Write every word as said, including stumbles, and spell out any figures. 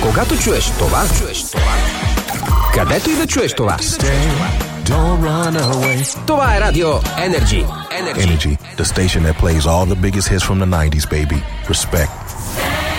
Кога чуеш това, чуеш това. Където и да чуеш това. Don't run away. Това е Радио Energy. Energy, the station that plays all the biggest hits from the nineties, baby. Respect.